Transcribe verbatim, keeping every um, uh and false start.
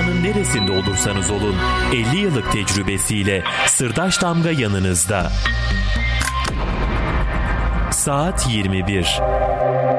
Dünyanın neresinde olursanız olun elli yıllık tecrübesiyle Sırdaş Damga yanınızda. Saat yirmi bir.